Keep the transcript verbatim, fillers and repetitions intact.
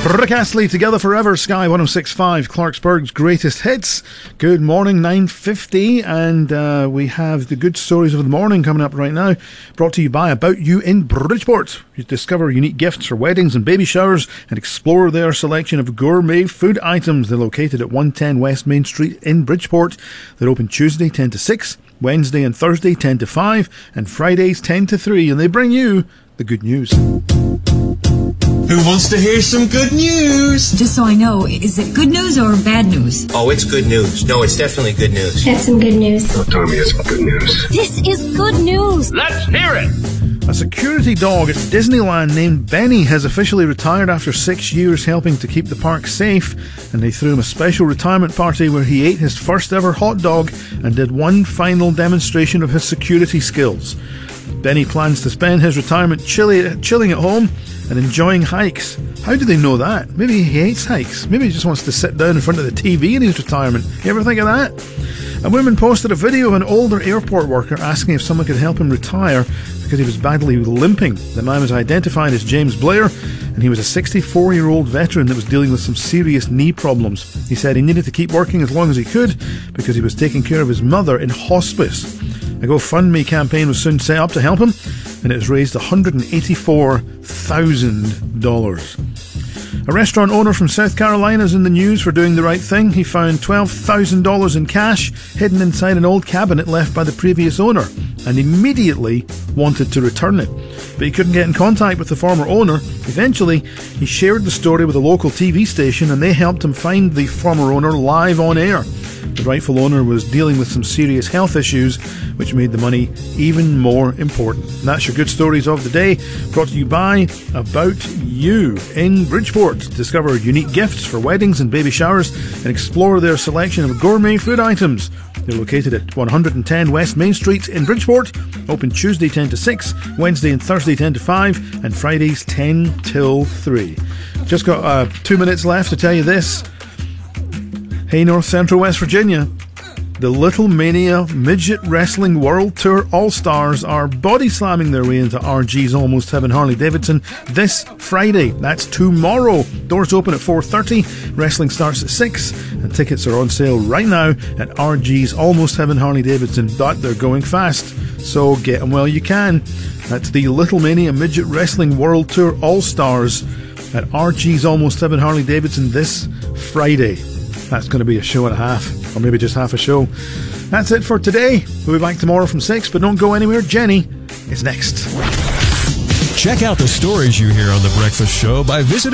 Rick Astley, Together Forever, Sky one oh six point five, Clarksburg's greatest hits. Good morning, nine fifty, and uh, we have the good stories of the morning coming up right now, brought to you by About You in Bridgeport. You discover unique gifts for weddings and baby showers and explore their selection of gourmet food items. They're located at one ten West Main Street in Bridgeport. They're open Tuesday ten to six, Wednesday and Thursday ten to five, and Fridays ten to three, and they bring you the good news. Who wants to hear some good news? Just so I know, is it good news or bad news? Oh, it's good news. No, it's definitely good news. That's some good news. Oh, Tommy, it's good news. This is good news. Let's hear it. A security dog at Disneyland named Benny has officially retired after six years helping to keep the park safe, and they threw him a special retirement party where he ate his first ever hot dog and did one final demonstration of his security skills. Benny plans to spend his retirement chilly, chilling at home and enjoying hikes. How do they know that? Maybe he hates hikes. Maybe he just wants to sit down in front of the T V in his retirement. You ever think of that? A woman posted a video of an older airport worker asking if someone could help him retire because he was badly limping. The man was identified as James Blair, and he was a sixty-four-year-old veteran that was dealing with some serious knee problems. He said he needed to keep working as long as he could because he was taking care of his mother in hospice. A GoFundMe campaign was soon set up to help him, and it has raised one hundred eighty-four thousand dollars. A restaurant owner from South Carolina is in the news for doing the right thing. He found twelve thousand dollars in cash hidden inside an old cabinet left by the previous owner and immediately wanted to return it. But he couldn't get in contact with the former owner. Eventually, he shared the story with a local T V station and they helped him find the former owner live on air. The rightful owner was dealing with some serious health issues, which made the money even more important. And that's your good stories of the day, brought to you by About You in Bridgeport. Discover unique gifts for weddings and baby showers and explore their selection of gourmet food items. They're located at one ten West Main Street in Bridgeport, open Tuesday ten to six, Wednesday and Thursday ten to five, and Fridays ten till three. Just got uh, two minutes left to tell you this. Hey, North Central West Virginia, the Little Mania Midget Wrestling World Tour All-Stars are body slamming their way into R G's Almost Heaven Harley-Davidson this Friday. That's tomorrow. Doors open at four thirty, wrestling starts at six, and tickets are on sale right now at R G's Almost Heaven Harley-Davidson, but they're going fast, so get them while you can. That's the Little Mania Midget Wrestling World Tour All-Stars at R G's Almost Heaven Harley-Davidson this Friday. That's going to be a show and a half, or maybe just half a show. That's it for today. We'll be back tomorrow from six, but don't go anywhere. Jenny is next. Check out the stories you hear on The Breakfast Show by visiting